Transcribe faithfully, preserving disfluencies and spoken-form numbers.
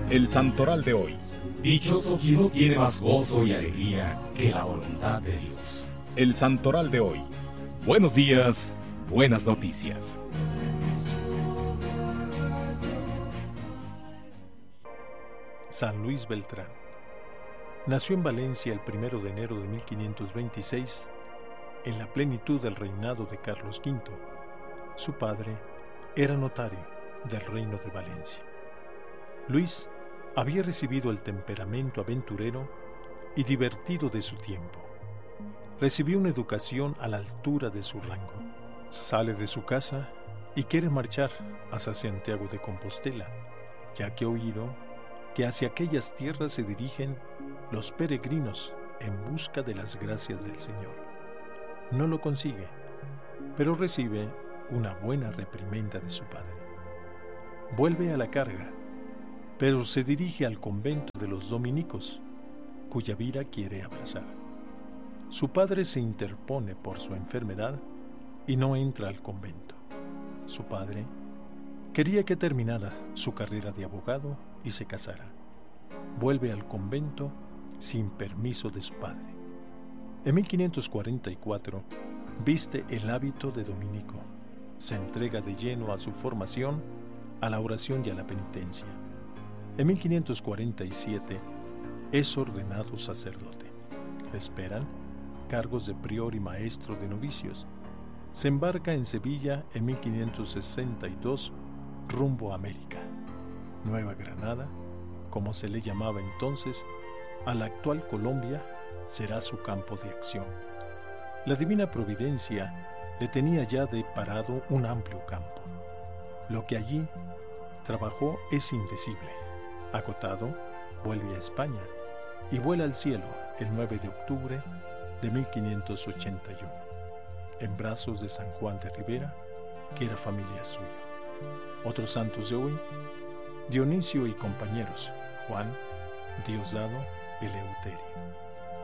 El santoral de hoy. Dichoso quien no tiene más gozo y alegría que la voluntad de Dios. El santoral de hoy. Buenos días, buenas noticias. San Luis Beltrán. Nació en Valencia el primero de enero de mil quinientos veintiséis, en la plenitud del reinado de Carlos quinto. Su padre era notario del reino de Valencia. Luis había recibido el temperamento aventurero y divertido de su tiempo. Recibió una educación a la altura de su rango. Sale de su casa y quiere marchar hacia Santiago de Compostela, ya que ha oído que hacia aquellas tierras se dirigen los peregrinos en busca de las gracias del Señor. No lo consigue, pero recibe una buena reprimenda de su padre. Vuelve a la carga, pero se dirige al convento de los dominicos, cuya vida quiere abrazar. Su padre se interpone por su enfermedad y no entra al convento. Su padre quería que terminara su carrera de abogado y se casara. Vuelve al convento sin permiso de su padre. En mil quinientos cuarenta y cuatro viste el hábito de dominico. Se entrega de lleno a su formación, a la oración y a la penitencia. En mil quinientos cuarenta y siete es ordenado sacerdote. Le esperan cargos de prior y maestro de novicios. Se embarca en Sevilla en mil quinientos sesenta y dos rumbo a América. Nueva Granada, como se le llamaba entonces, a la actual Colombia, será su campo de acción. La divina providencia le tenía ya deparado un amplio campo. Lo que allí trabajó es indecible. Agotado, vuelve a España y vuela al cielo el nueve de octubre de mil quinientos ochenta y uno, en brazos de San Juan de Ribera, que era familiar suyo. Otros santos de hoy: Dionisio y compañeros, Juan, Diosdado, Eleuterio.